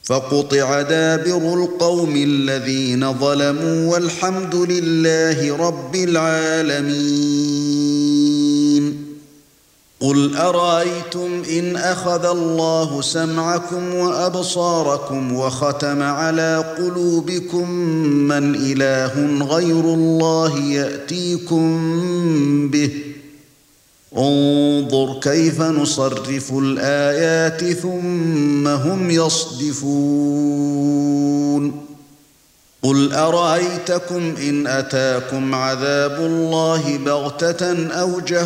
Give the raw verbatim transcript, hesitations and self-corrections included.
فقطع دابر القوم الذين ظلموا والحمد لله رب العالمين. قل أرأيتم إن أخذ الله سمعكم وأبصاركم وختم على قلوبكم من إله غير الله يأتيكم به؟ انظر كيف نصرف الآيات ثم هم يصدفون. قل أرأيتكم إن أتاكم عذاب الله بغتة أو جهرة